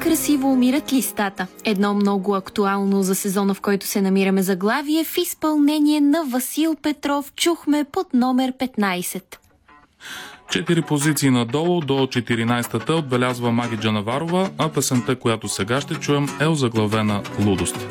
красиво умират листата. Едно много актуално за сезона, в който се намираме заглавие, в изпълнение на Васил Петров чухме под номер 15. 4 позиции надолу до 14-та отбелязва Маги Джанаварова, а песента, която сега ще чуем, е озаглавена "Лудост".